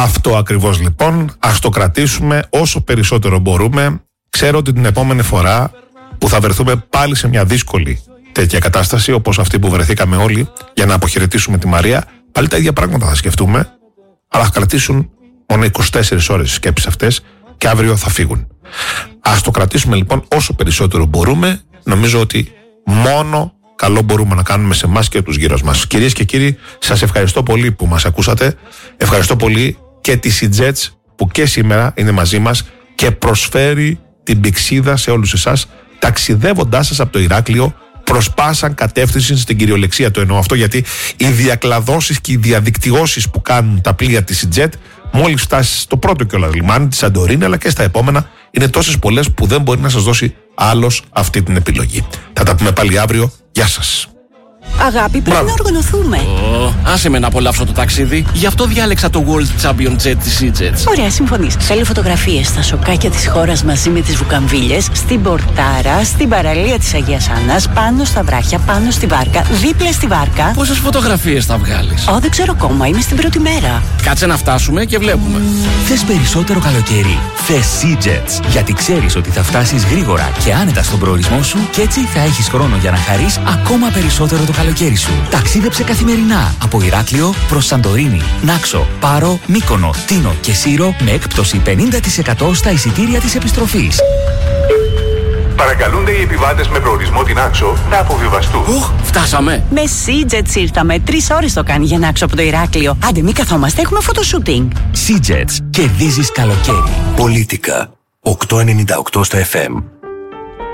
Αυτό ακριβώς λοιπόν, ας το κρατήσουμε όσο περισσότερο μπορούμε. Ξέρω ότι την επόμενη φορά που θα βρεθούμε πάλι σε μια δύσκολη τέτοια κατάσταση, όπως αυτή που βρεθήκαμε όλοι για να αποχαιρετήσουμε τη Μαρία, πάλι τα ίδια πράγματα θα σκεφτούμε, αλλά θα κρατήσουν μόνο 24 ώρες οι σκέψεις αυτές και αύριο θα φύγουν. Ας το κρατήσουμε λοιπόν όσο περισσότερο μπορούμε. Νομίζω ότι μόνο καλό μπορούμε να κάνουμε σε εμάς και τους γύρω μας. Κυρίες και κύριοι, σας ευχαριστώ πολύ που μας ακούσατε. Ευχαριστώ πολύ και τη EasyJet που και σήμερα είναι μαζί μας και προσφέρει την πηξίδα σε όλους εσάς, ταξιδεύοντάς σας από το Ηράκλειο προς πάσαν κατεύθυνση στην κυριολεξία. Το εννοώ αυτό γιατί οι διακλαδώσεις και οι διαδικτυώσεις που κάνουν τα πλοία της EasyJet, μόλις φτάσει στο πρώτο κιόλας λιμάνι της Σαντορίνη, αλλά και στα επόμενα, είναι τόσες πολλές που δεν μπορεί να σας δώσει άλλος αυτή την επιλογή. Θα τα πούμε πάλι αύριο. Γεια σας. Αγάπη, πρέπει να οργανωθούμε. Άσε με να απολαύσω το ταξίδι. Γι' αυτό διάλεξα το World Champion Jet της EasyJet. Ωραία, συμφωνείς. Θέλω φωτογραφίες στα σοκάκια της χώρας μαζί με τις βουκαμβίλες, στην Πορτάρα, στην παραλία της Αγίας Άννας, πάνω στα βράχια, πάνω στη βάρκα, δίπλα στη βάρκα. Πόσες φωτογραφίες θα βγάλεις? Δεν ξέρω ακόμα, είμαι στην πρώτη μέρα. Κάτσε να φτάσουμε και βλέπουμε. Θες περισσότερο καλοκαίρι? Θες EasyJet. Γιατί ξέρεις ότι θα φτάσεις γρήγορα και άνετα στον προορισμό σου και έτσι θα έχεις χρόνο για να χαρείς ακόμα περισσότερο το καλοκαίρι σου. Ταξίδεψε καθημερινά από Ηράκλειο προς Σαντορίνη, Νάξο, Πάρο, Μύκονο, Τίνο και Σύρο με έκπτωση 50% στα εισιτήρια της επιστροφής. Παρακαλούνται οι επιβάτες με προορισμό την Νάξο να αποβιβαστούν. Φτάσαμε. Με EasyJet ήρθαμε. 3 ώρες το κάνει για να άξω από το Ηράκλειο. Άντε, μη καθόμαστε, έχουμε φωτοσούτινγκ. EasyJet. Κερδίζεις καλοκαίρι. Πολίτικα. 898 στο FM.